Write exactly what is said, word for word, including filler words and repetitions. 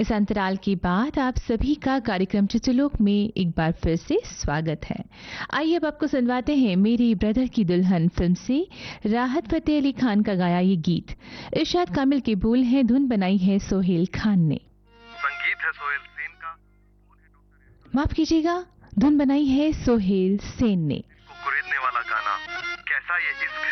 इस अंतराल के बाद आप सभी का कार्यक्रम चित्रलोक में एक बार फिर से स्वागत है। आइए अब आपको सुनवाते हैं मेरी ब्रदर की दुल्हन फिल्म से राहत फतेह अली खान का गाया ये गीत। इरशाद कामिल के बोल हैं, धुन बनाई है सोहेल खान ने। संगीत है सोहेल सेन का, माफ कीजिएगा, धुन बनाई है सोहेल सेन ने। को कुरेदने वाला गाना, कैसा ये इश्क